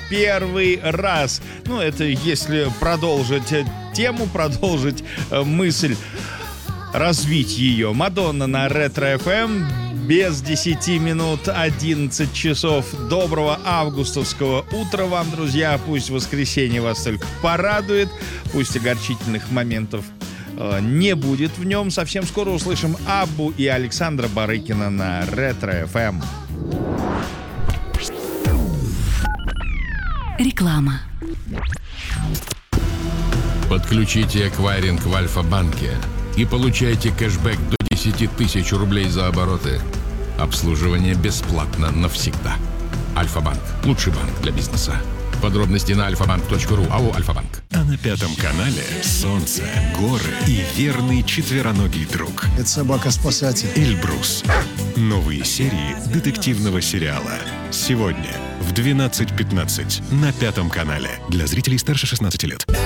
первый раз. Ну, это если продолжить тему, продолжить мысль, развить ее. Мадонна на Ретро-ФМ. Без 10 минут 11 часов. Доброго августовского утра вам, друзья. Пусть воскресенье вас только порадует. Пусть огорчительных моментов не будет в нем. Совсем скоро услышим Аббу и Александра Барыкина на Ретро-ФМ. Реклама. Подключите эквайринг в Альфа-банке и получайте кэшбэк до 10 тысяч рублей за обороты. Обслуживание бесплатно навсегда. Альфа-банк. Лучший банк для бизнеса. Подробности на alfabank.ru. АО «Альфа-банк». А на Пятом канале солнце, горы и верный четвероногий друг. Это собака-спасатель. Эльбрус. Новые серии детективного сериала. Сегодня в 12:15 на Пятом канале. Для зрителей старше 16 лет.